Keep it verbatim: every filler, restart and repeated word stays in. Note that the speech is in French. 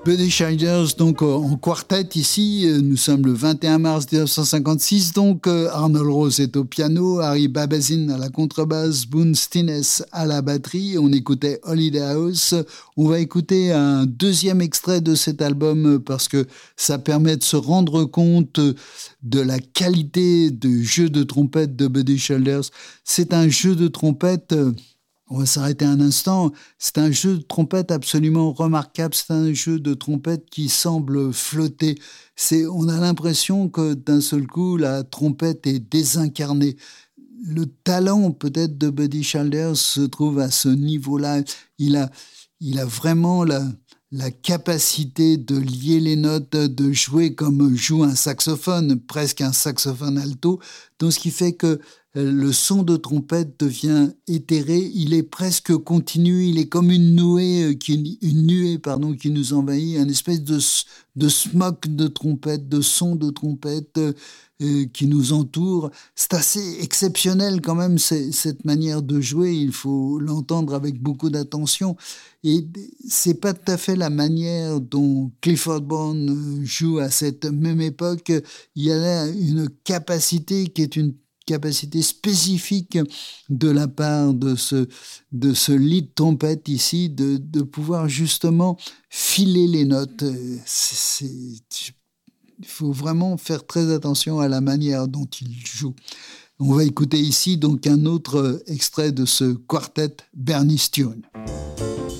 Buddy Childers, donc en quartet ici, nous sommes le vingt et un mars mille neuf cent cinquante-six, donc Arnold Rose est au piano, Harry Babazin à la contrebasse, Boone Stines à la batterie, on écoutait Holiday House. On va écouter un deuxième extrait de cet album parce que ça permet de se rendre compte de la qualité du jeu de trompette de Buddy Childers. C'est un jeu de trompette... On va s'arrêter un instant. C'est un jeu de trompette absolument remarquable. C'est un jeu de trompette qui semble flotter. C'est, on a l'impression que d'un seul coup, la trompette est désincarnée. Le talent peut-être de Buddy Childers se trouve à ce niveau-là. Il a, il a vraiment la, la capacité de lier les notes, de jouer comme joue un saxophone, presque un saxophone alto. Donc, ce qui fait que le son de trompette devient éthéré, il est presque continu, il est comme une nuée qui, une nuée, pardon, qui nous envahit, une espèce de, de smoke de trompette, de son de trompette euh, qui nous entoure. C'est assez exceptionnel quand même, c'est, cette manière de jouer, il faut l'entendre avec beaucoup d'attention. Et c'est pas tout à fait la manière dont Clifford Brown joue à cette même époque. Il y a là une capacité qui est une capacité spécifique de la part de ce, de ce lead trompette ici, de, de pouvoir justement filer les notes. C'est, c'est, il faut vraiment faire très attention à la manière dont il joue. On va écouter ici donc un autre extrait de ce quartet Bernie's Tune.